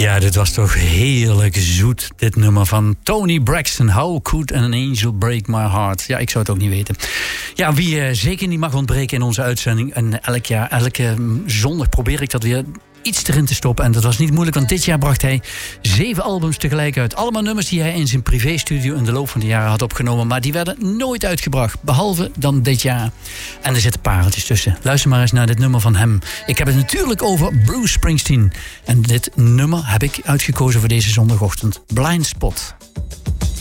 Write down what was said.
Ja, dit was toch heerlijk zoet, dit nummer van Toni Braxton. How could an angel break my heart? Ja, ik zou het ook niet weten. Ja, wie zeker niet mag ontbreken in onze uitzending. En elke zondag probeer ik dat weer iets erin te stoppen. En dat was niet moeilijk, want dit jaar bracht hij 7 albums tegelijk uit. Allemaal nummers die hij in zijn privéstudio in de loop van de jaren had opgenomen. Maar die werden nooit uitgebracht, behalve dan dit jaar. En er zitten pareltjes tussen. Luister maar eens naar dit nummer van hem. Ik heb het natuurlijk over Bruce Springsteen. En dit nummer heb ik uitgekozen voor deze zondagochtend. Blind Spot.